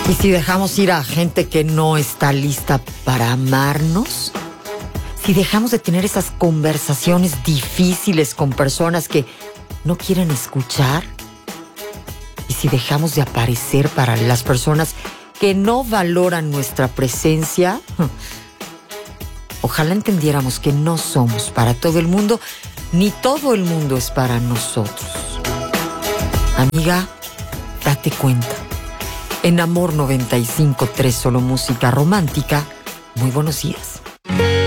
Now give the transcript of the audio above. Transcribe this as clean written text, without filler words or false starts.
Y si dejamos ir a gente que no está lista para amarnos, si dejamos de tener esas conversaciones difíciles con personas que no quieren escuchar, y si dejamos de aparecer para las personas que no valoran nuestra presencia, ojalá entendiéramos que no somos para todo el mundo, ni todo el mundo es para nosotros. Amiga, date cuenta. En Amor 95.3, solo música romántica. Muy buenos días.